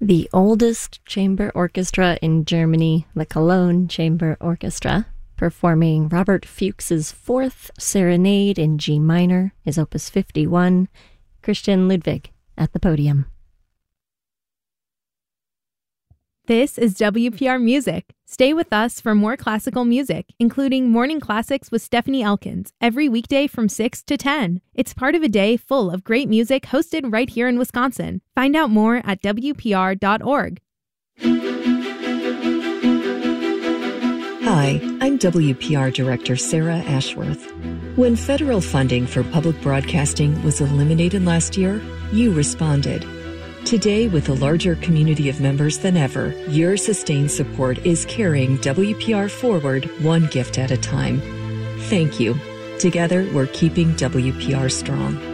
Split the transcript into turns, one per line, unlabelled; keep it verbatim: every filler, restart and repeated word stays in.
The oldest chamber orchestra in Germany, the Cologne Chamber Orchestra, performing Robert Fuchs's Fourth Serenade in G minor, is Opus fifty-one, Christian Ludwig at the podium.
This is W P R Music. Stay with us for more classical music, including Morning Classics with Stephanie Elkins, every weekday from six to ten. It's part of a day full of great music hosted right here in Wisconsin. Find out more at W P R dot org.
Hi, I'm W P R Director Sarah Ashworth. When federal funding for public broadcasting was eliminated last year, you responded. Today, with a larger community of members than ever, your sustained support is carrying W P R forward one gift at a time. Thank you. Together, we're keeping W P R strong.